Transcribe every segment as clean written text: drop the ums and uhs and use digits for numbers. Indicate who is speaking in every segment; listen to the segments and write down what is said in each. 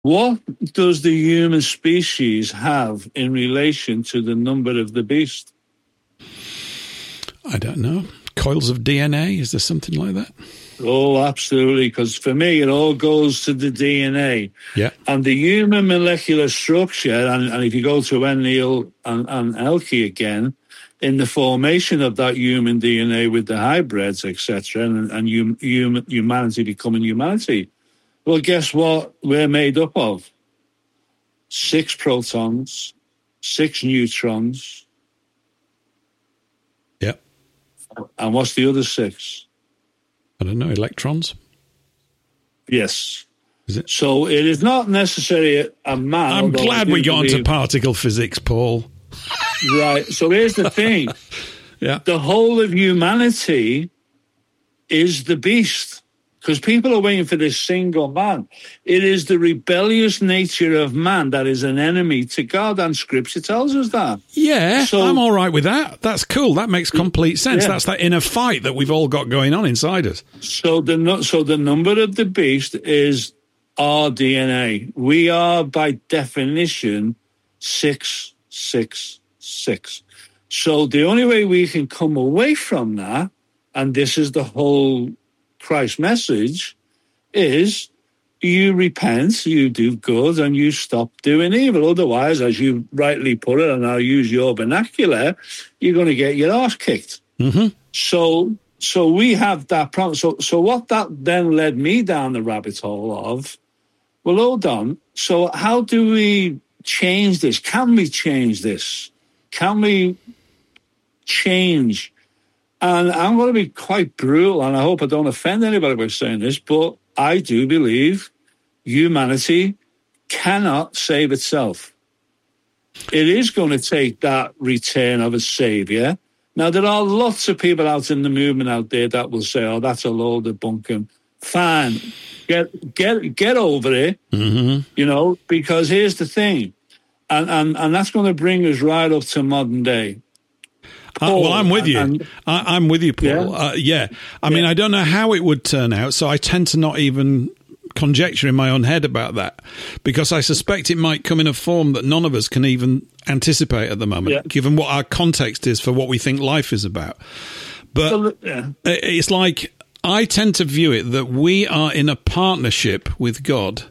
Speaker 1: What does the human species have in relation to the number of the beast?
Speaker 2: I don't know. Coils of DNA? Is there something like that?
Speaker 1: Oh, absolutely. Because for me, it all goes to the DNA.
Speaker 2: Yeah.
Speaker 1: And the human molecular structure, and if you go to Enlil and Elke again, in the formation of that human DNA with the hybrids, etc., and humanity becoming humanity, well, guess what we're made up of? 6 protons, 6 neutrons.
Speaker 2: Yeah.
Speaker 1: And what's the other 6?
Speaker 2: I don't know, electrons?
Speaker 1: Yes.
Speaker 2: Is it?
Speaker 1: So it is not necessarily a man.
Speaker 2: I'm glad we got into particle physics, Paul.
Speaker 1: Right. So here's the thing.
Speaker 2: Yeah.
Speaker 1: The whole of humanity is the beast. Because people are waiting for this single man. It is the rebellious nature of man that is an enemy to God, and Scripture tells us that.
Speaker 2: Yeah, so, I'm all right with that. That's cool. That makes complete sense. Yeah. That's that inner fight that we've all got going on inside us.
Speaker 1: So the number of the beast is our DNA. We are, by definition, 666. So the only way we can come away from that, and this is the whole Christ's message, is you repent, you do good, and you stop doing evil. Otherwise, as you rightly put it, and I'll use your vernacular, you're going to get your arse kicked.
Speaker 2: Mm-hmm.
Speaker 1: So we have that problem. So what that then led me down the rabbit hole of, well, hold on. So how do we change this? Can we change this? Can we change? And I'm going to be quite brutal, and I hope I don't offend anybody by saying this, but I do believe humanity cannot save itself. It is going to take that return of a savior. Now, there are lots of people out in the movement out there that will say, oh, that's a load of bunkum. Fine. Get over it,
Speaker 2: mm-hmm.
Speaker 1: Because here's the thing. And that's going to bring us right up to modern day.
Speaker 2: Well, I'm with you. I'm with you, Paul.
Speaker 1: Yeah.
Speaker 2: I mean, I don't know how it would turn out, so I tend to not even conjecture in my own head about that, because I suspect it might come in a form that none of us can even anticipate at the moment, given what our context is for what we think life is about. But it's like, I tend to view it that we are in a partnership with God,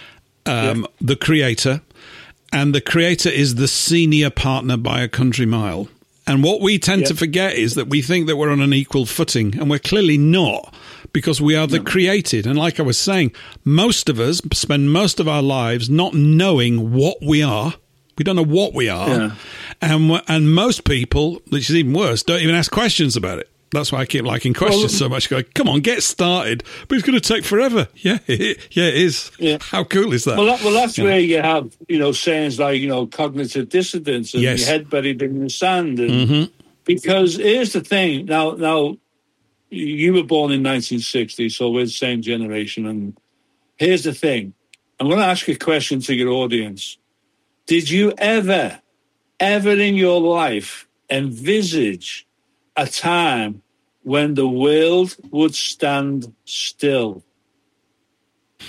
Speaker 2: the Creator, and the Creator is the senior partner by a country mile. And what we tend to forget is that we think that we're on an equal footing, and we're clearly not, because we are the created. And like I was saying, most of us spend most of our lives not knowing what we are. We don't know what we are. Yeah. And most people, which is even worse, don't even ask questions about it. That's why I keep liking questions so much. Go, come on, get started. But it's going to take forever. Yeah, it is. Yeah. How cool is that?
Speaker 1: Well, that's where you have, sayings like, cognitive dissonance and your head buried in the sand. And because here's the thing. Now, you were born in 1960, so we're the same generation. And here's the thing. I'm going to ask a question to your audience. Did you ever in your life envisage a time when the world would stand still? Do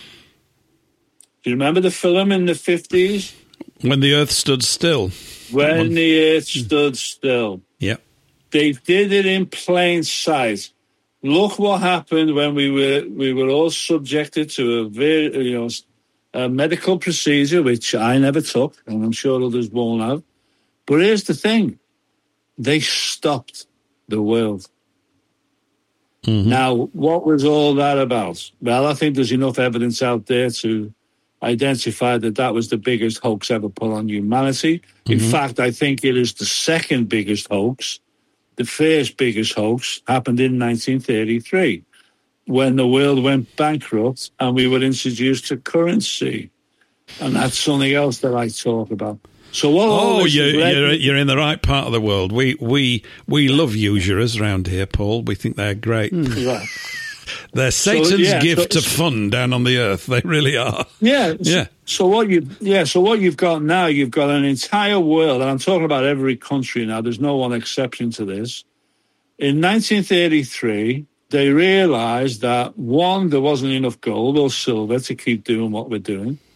Speaker 1: you remember the film in the 50s?
Speaker 2: When the Earth Stood Still.
Speaker 1: When the Earth Stood Still.
Speaker 2: Yeah.
Speaker 1: They did it in plain sight. Look what happened when we were all subjected to a medical procedure, which I never took, and I'm sure others won't have. But here's the thing. They stopped the world. Mm-hmm. Now, what was all that about? Well, I think there's enough evidence out there to identify that was the biggest hoax ever put on humanity. In fact, I think it is the second biggest hoax. The first biggest hoax happened in 1933, when the world went bankrupt and we were introduced to currency. And that's something else that I talk about. So you're in the right part of the world. We love usurers around here, Paul. We think they're great. Right.
Speaker 2: They're Satan's gift to fun down on the earth. They really are.
Speaker 1: Yeah. So what you've got now, you've got an entire world, and I'm talking about every country now. There's no one exception to this. In 1933, they realized that, one, there wasn't enough gold or silver to keep doing what we're doing.